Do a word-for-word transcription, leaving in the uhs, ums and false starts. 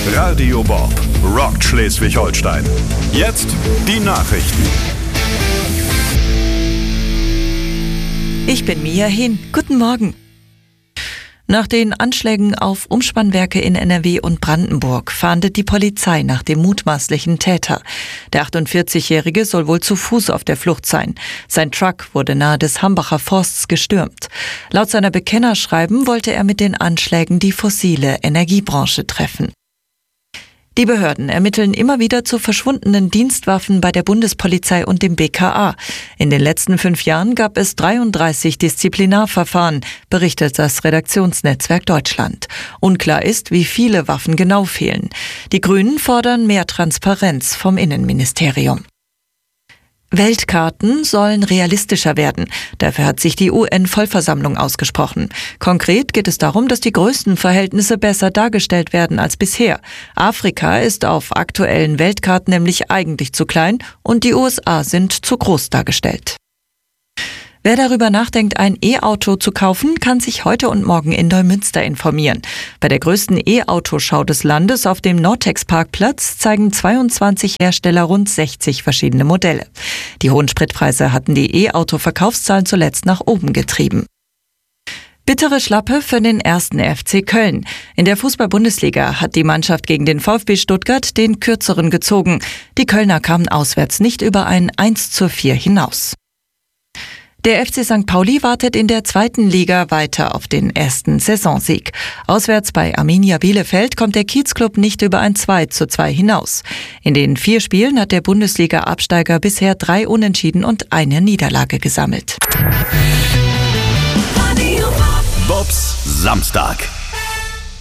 Radio Bob rockt Schleswig-Holstein. Jetzt die Nachrichten. Ich bin Mia Hehn. Guten Morgen. Nach den Anschlägen auf Umspannwerke in N R W und Brandenburg fahndet die Polizei nach dem mutmaßlichen Täter. Der achtundvierzigjährige soll wohl zu Fuß auf der Flucht sein. Sein Truck wurde nahe des Hambacher Forsts gestürmt. Laut seiner Bekennerschreiben wollte er mit den Anschlägen die fossile Energiebranche treffen. Die Behörden ermitteln immer wieder zu verschwundenen Dienstwaffen bei der Bundespolizei und dem B K A. In den letzten fünf Jahren gab es dreiunddreißig Disziplinarverfahren, berichtet das Redaktionsnetzwerk Deutschland. Unklar ist, wie viele Waffen genau fehlen. Die Grünen fordern mehr Transparenz vom Innenministerium. Weltkarten sollen realistischer werden. Dafür hat sich die U N-Vollversammlung ausgesprochen. Konkret geht es darum, dass die Größenverhältnisse besser dargestellt werden als bisher. Afrika ist auf aktuellen Weltkarten nämlich eigentlich zu klein und die U S A sind zu groß dargestellt. Wer darüber nachdenkt, ein E-Auto zu kaufen, kann sich heute und morgen in Neumünster informieren. Bei der größten E-Autoschau des Landes auf dem Nortex-Parkplatz zeigen zweiundzwanzig Hersteller rund sechzig verschiedene Modelle. Die hohen Spritpreise hatten die E-Auto-Verkaufszahlen zuletzt nach oben getrieben. Bittere Schlappe für den ersten F C Köln. In der Fußball-Bundesliga hat die Mannschaft gegen den VfB Stuttgart den Kürzeren gezogen. Die Kölner kamen auswärts nicht über ein eins zu vier hinaus. Der F C Sankt Pauli wartet in der zweiten Liga weiter auf den ersten Saisonsieg. Auswärts bei Arminia Bielefeld kommt der Kiezclub nicht über ein zwei zu zwei hinaus. In den vier Spielen hat der Bundesliga-Absteiger bisher drei Unentschieden und eine Niederlage gesammelt. Bobs Samstag.